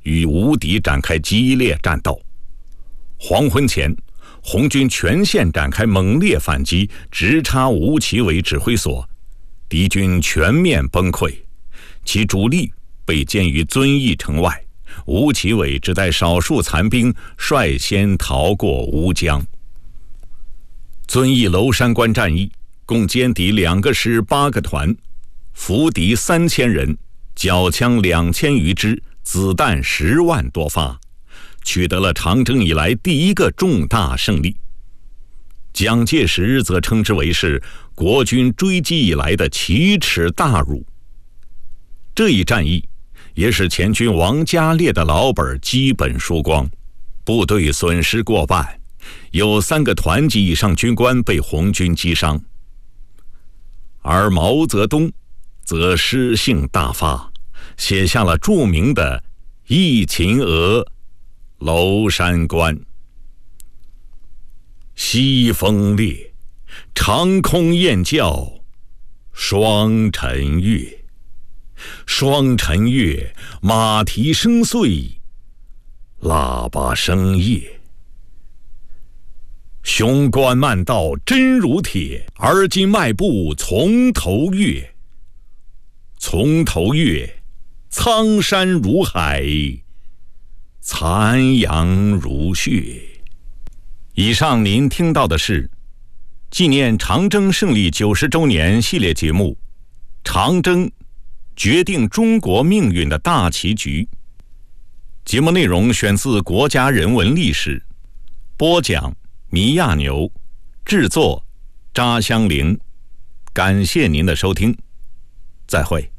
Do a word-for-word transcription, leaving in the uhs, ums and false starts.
与吴敌展开激烈战斗。黄昏前，红军全线展开猛烈反击，直插吴奇伟指挥所，敌军全面崩溃，其主力被歼于遵义城外，吴奇伟只带少数残兵率先逃过吴江。遵义娄山关战役共歼敌两个师八个团，俘敌三千人，缴枪两千余支，子弹十万多发，取得了长征以来第一个重大胜利。蒋介石则称之为是国军追击以来的奇耻大辱。这一战役也使前军王家烈的老本基本输光，部队损失过半，有三个团级以上军官被红军击伤。而毛泽东则诗兴大发，写下了著名的《忆秦娥·娄山关》：西风烈，长空雁叫，双晨月。双晨月，马蹄声碎，喇叭声夜。雄关漫道真如铁，而今迈步从头越。从头越，苍山如海，残阳如血。以上您听到的是纪念长征胜利九十周年系列节目《长征决定中国命运的大棋局》。节目内容选自国家人文历史，播讲倪亚牛，制作扎香菱。感谢您的收听，再会。